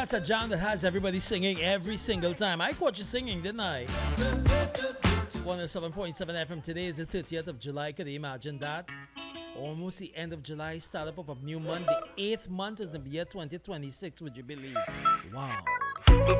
That's a jam that has everybody singing every single time. I caught you singing, didn't I? 107.7 FM. Today is the 30th of July. Could you imagine that? Almost the end of July, start up of a new month. The 8th month is the year 2026, would you believe? Wow.